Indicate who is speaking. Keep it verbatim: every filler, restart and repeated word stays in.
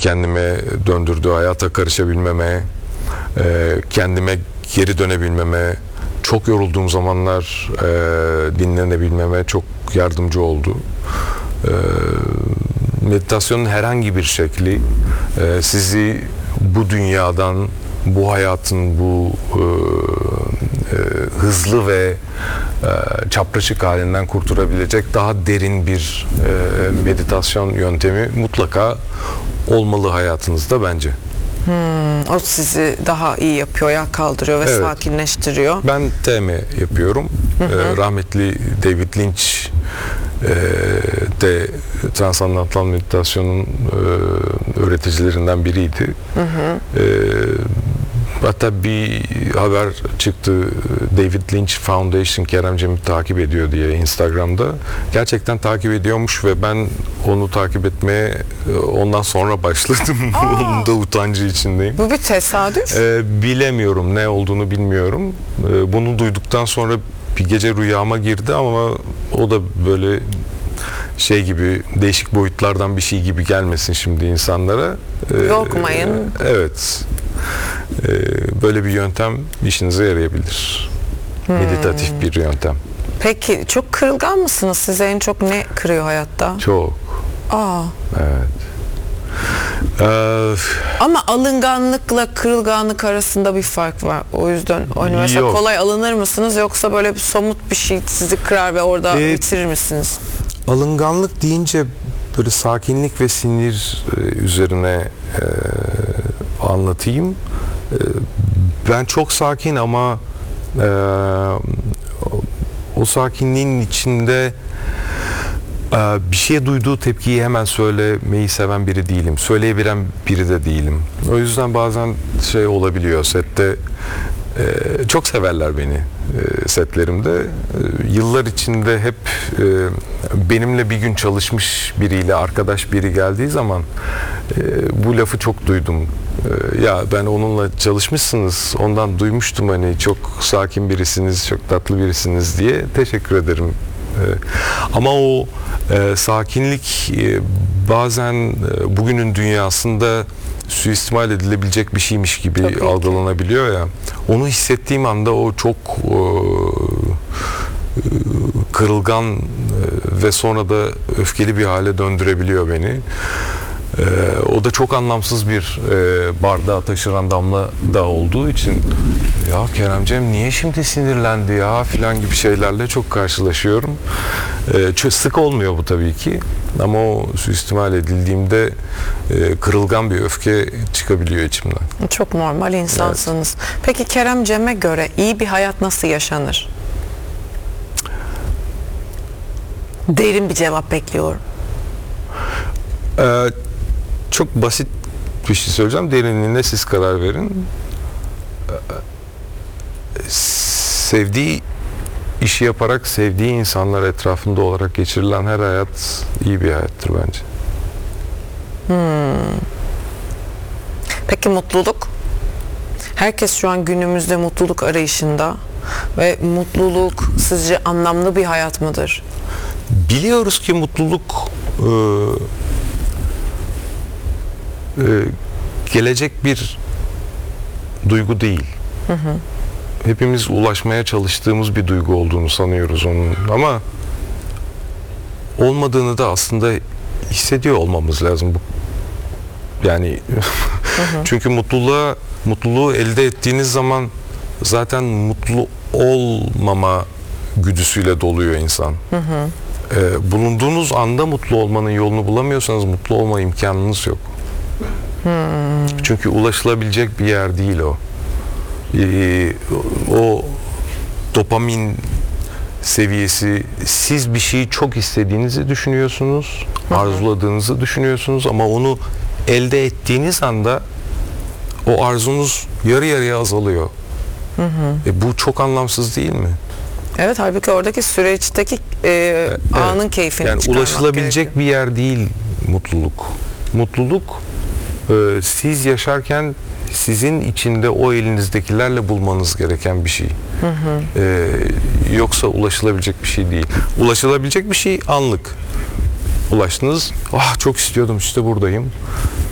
Speaker 1: kendime döndürdü. Hayata karışabilmeme, e, kendime geri dönebilmeme, çok yorulduğum zamanlar e, dinlenebilmeme çok yardımcı oldu. E, meditasyonun herhangi bir şekli e, sizi bu dünyadan, bu hayatın bu e, e, hızlı ve e, çapraşık halinden kurtarabilecek daha derin bir e, meditasyon yöntemi mutlaka olmalı hayatınızda bence.
Speaker 2: Hmm, o sizi daha iyi yapıyor, ayağa kaldırıyor ve
Speaker 1: Evet.
Speaker 2: sakinleştiriyor.
Speaker 1: Ben T M yapıyorum. Hı hı. E, rahmetli David Lynch e, de Transandantal Meditasyon'un e, öğreticilerinden biriydi. Hı hı. E, hatta bir haber çıktı, David Lynch Foundation Kerem Cem'i takip ediyor diye Instagram'da. Gerçekten takip ediyormuş ve ben onu takip etmeye ondan sonra başladım. Onun da utancı içindeyim.
Speaker 2: Bu bir tesadüf.
Speaker 1: Ee, bilemiyorum, ne olduğunu bilmiyorum. Ee, bunu duyduktan sonra bir gece rüyama girdi ama o da böyle şey gibi, değişik boyutlardan bir şey gibi gelmesin şimdi insanlara. Ee,
Speaker 2: Korkmayın.
Speaker 1: Evet. Ee, böyle bir yöntem işinize yarayabilir. Hmm. Meditatif bir yöntem.
Speaker 2: Peki çok kırılgan mısınız? Size en çok ne kırıyor hayatta?
Speaker 1: Çok.
Speaker 2: Aa.
Speaker 1: Evet. Ee,
Speaker 2: Ama alınganlıkla kırılganlık arasında bir fark var. O yüzden hani mesela
Speaker 1: Yok.
Speaker 2: kolay alınır mısınız yoksa böyle bir somut bir şey sizi kırar ve orada
Speaker 1: Ee,
Speaker 2: bitirir misiniz?
Speaker 1: alınganlık deyince böyle sakinlik ve sinir e, üzerine e, anlatayım. E, ben çok sakin ama e, o sakinliğin içinde e, bir şeye duyduğu tepkiyi hemen söylemeyi seven biri değilim. Söyleyebilen biri de değilim. O yüzden bazen şey olabiliyor sette. Ee, çok severler beni e, setlerimde. E, yıllar içinde hep e, benimle bir gün çalışmış biriyle, arkadaş biri geldiği zaman e, bu lafı çok duydum. E, ya ben onunla çalışmışsınız, ondan duymuştum hani çok sakin birisiniz, çok tatlı birisiniz diye. Teşekkür ederim. E, ama o e, sakinlik e, bazen e, bugünün dünyasında suistimal edilebilecek bir şeymiş gibi
Speaker 2: Çok
Speaker 1: algılanabiliyor ya. Onu hissettiğim anda o çok e, kırılgan e, ve sonra da öfkeli bir hale döndürebiliyor beni. E, o da çok anlamsız bir e, bardağa taşıran damla da olduğu için ya Keremcem niye şimdi sinirlendi ya filan gibi şeylerle çok karşılaşıyorum. E, çok sık olmuyor bu tabii ki. Ama o suistimal edildiğimde e, kırılgan bir öfke çıkabiliyor içimden.
Speaker 2: Çok normal insansınız. Evet. Peki Kerem Cem'e göre iyi bir hayat nasıl yaşanır? Derin bir cevap bekliyorum.
Speaker 1: Ee, çok basit bir şey söyleyeceğim. Derinliğine siz karar verin. Ee, sevdiği işi yaparak, sevdiği insanlar etrafında olarak geçirilen her hayat iyi bir hayattır bence.
Speaker 2: Hmm. Peki mutluluk? Herkes şu an günümüzde mutluluk arayışında ve mutluluk sizce anlamlı bir hayat mıdır?
Speaker 1: Biliyoruz ki mutluluk e, e, gelecek bir duygu değil. Hı hı. Hepimiz ulaşmaya çalıştığımız bir duygu olduğunu sanıyoruz onun ama olmadığını da aslında hissediyor olmamız lazım. Yani hı hı. Çünkü mutluluğa mutluluğu elde ettiğiniz zaman zaten mutlu olmama güdüsüyle doluyor insan. Hı hı. Ee, bulunduğunuz anda mutlu olmanın yolunu bulamıyorsanız mutlu olma imkanınız yok. Hmm. Çünkü ulaşılabilecek bir yer değil o. Ee, o dopamin seviyesi, siz bir şeyi çok istediğinizi düşünüyorsunuz, hı hı. arzuladığınızı düşünüyorsunuz ama onu elde ettiğiniz anda o arzunuz yarı yarıya azalıyor. Hı hı. E, bu çok anlamsız değil mi?
Speaker 2: Evet, halbuki oradaki süreçteki e, evet. anın keyfini
Speaker 1: yani
Speaker 2: çıkarmak
Speaker 1: ulaşılabilecek
Speaker 2: gerekiyor.
Speaker 1: bir yer değil mutluluk. Mutluluk e, siz yaşarken sizin içinde o elinizdekilerle bulmanız gereken bir şey. Hı hı. E, yoksa ulaşılabilecek bir şey değil. Ulaşılabilecek bir şey anlık. Ulaştınız, ah çok istiyordum işte buradayım.